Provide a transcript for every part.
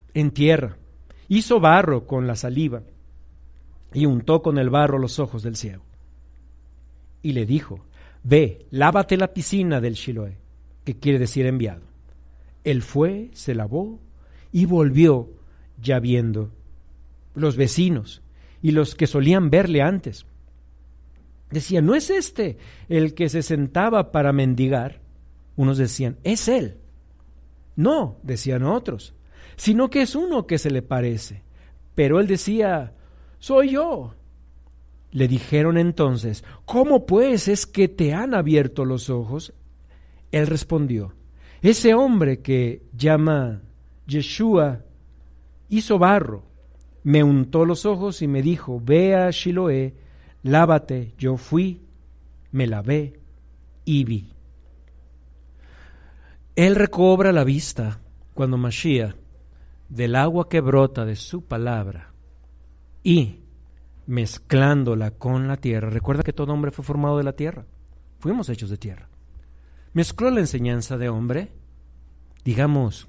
en tierra, hizo barro con la saliva y untó con el barro los ojos del ciego. Y le dijo: ve, lávate la piscina del Shiloé, que quiere decir enviado. Él fue, se lavó y volvió ya viendo. Los vecinos y los que solían verle antes decían: ¿no es este el que se sentaba para mendigar? Unos decían: es él. No, decían otros, sino que es uno que se le parece. Pero él decía: soy yo. Le dijeron entonces: ¿cómo pues es que te han abierto los ojos? Él respondió: ese hombre que llama Yeshua hizo barro, me untó los ojos y me dijo: ve a Shiloé, lávate. Yo fui, me lavé y vi. Él recobra la vista cuando Mashiach, del agua que brota de su palabra y mezclándola con la tierra. Recuerda que todo hombre fue formado de la tierra, fuimos hechos de tierra. Mezcló la enseñanza de hombre, digamos,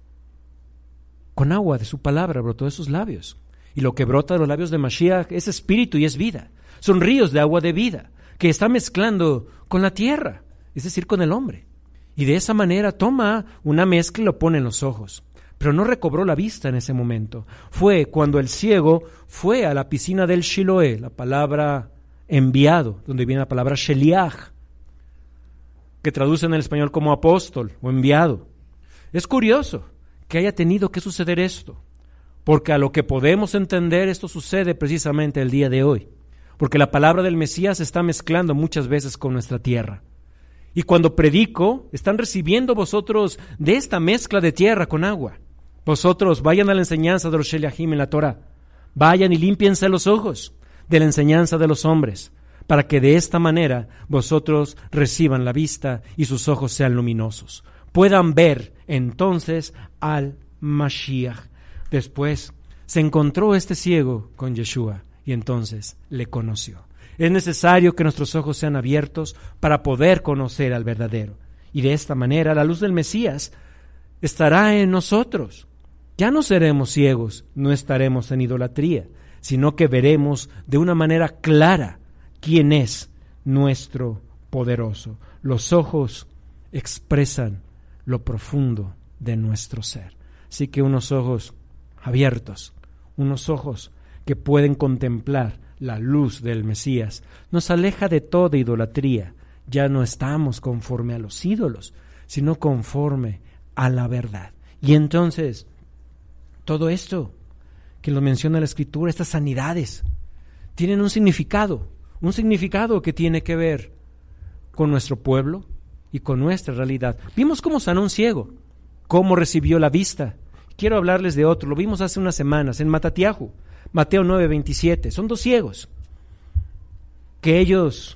con agua de su palabra, brotó de sus labios. Y lo que brota de los labios de Mashiach es espíritu y es vida. Son ríos de agua de vida que está mezclando con la tierra, es decir, con el hombre. Y de esa manera toma una mezcla y lo pone en los ojos. Pero no recobró la vista en ese momento. Fue cuando el ciego fue a la piscina del Shiloé, la palabra enviado, donde viene la palabra Sheliach, que traduce en el español como apóstol o enviado. Es curioso que haya tenido que suceder esto, porque a lo que podemos entender esto sucede precisamente el día de hoy, porque la palabra del Mesías se está mezclando muchas veces con nuestra tierra. Y cuando predico, están recibiendo vosotros de esta mezcla de tierra con agua. Vosotros vayan a la enseñanza de los Sheliachim en la Torah, vayan y límpiense los ojos de la enseñanza de los hombres, para que de esta manera vosotros reciban la vista y sus ojos sean luminosos. Puedan ver entonces al Mashiach. Después se encontró este ciego con Yeshua y entonces le conoció. Es necesario que nuestros ojos sean abiertos para poder conocer al verdadero. Y de esta manera la luz del Mesías estará en nosotros. Ya no seremos ciegos, no estaremos en idolatría, sino que veremos de una manera clara quién es nuestro poderoso. Los ojos expresan lo profundo de nuestro ser. Así que unos ojos abiertos, unos ojos que pueden contemplar la luz del Mesías, nos aleja de toda idolatría. Ya no estamos conforme a los ídolos, sino conforme a la verdad. Y entonces, todo esto que lo menciona la Escritura, estas sanidades, tienen un significado que tiene que ver con nuestro pueblo y con nuestra realidad. Vimos cómo sanó un ciego, cómo recibió la vista. Quiero hablarles de otro, lo vimos hace unas semanas en Matatiahu, Mateo 9:27. Son dos ciegos que ellos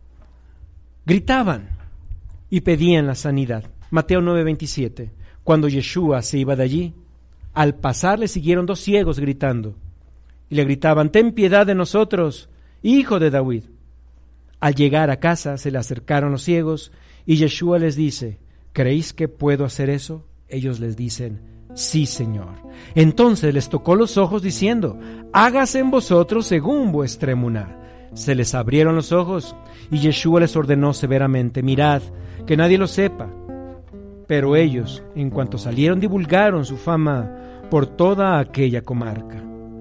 gritaban y pedían la sanidad. Mateo 9:27. Cuando Yeshua se iba de allí, al pasar le siguieron dos ciegos gritando y le gritaban: ten piedad de nosotros, hijo de David. Al llegar a casa se le acercaron los ciegos y Yeshua les dice: ¿creéis que puedo hacer eso? Ellos les dicen: sí, Señor. Entonces les tocó los ojos diciendo: hágase en vosotros según vuestra emuná. Se les abrieron los ojos y Yeshua les ordenó severamente: mirad, que nadie lo sepa. Pero ellos, en cuanto salieron, divulgaron su fama por toda aquella comarca.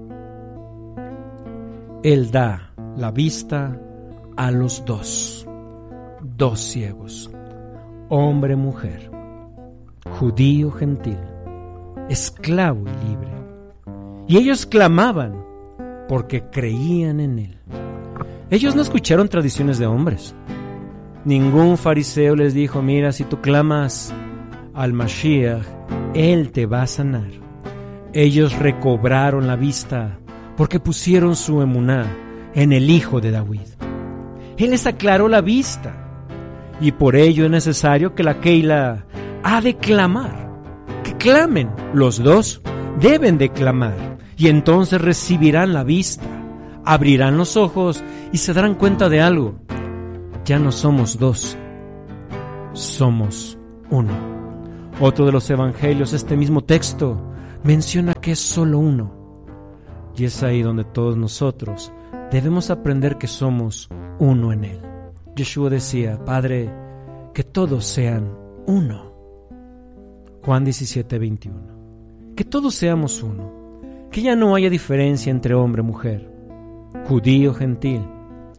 Él da la vista a los dos ciegos, hombre, mujer, judío, gentil, esclavo y libre. Y ellos clamaban porque creían en él. Ellos no escucharon tradiciones de hombres. Ningún fariseo les dijo: mira, si tú clamas al Mashiach, él te va a sanar. Ellos recobraron la vista porque pusieron su emuná en el Hijo de David. Él les aclaró la vista y por ello es necesario que la Keila ha de clamar. Que clamen, los dos deben de clamar y entonces recibirán la vista, abrirán los ojos y se darán cuenta de algo: ya no somos dos, somos uno. Otro de los evangelios, este mismo texto, menciona que es solo uno. Y es ahí donde todos nosotros debemos aprender que somos uno en Él. Yeshua decía: Padre, que todos sean uno. Juan 17:21. Que todos seamos uno. Que ya no haya diferencia entre hombre y mujer, judío, gentil,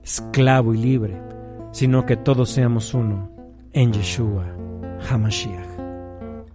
esclavo y libre, sino que todos seamos uno en Yeshua HaMashiach.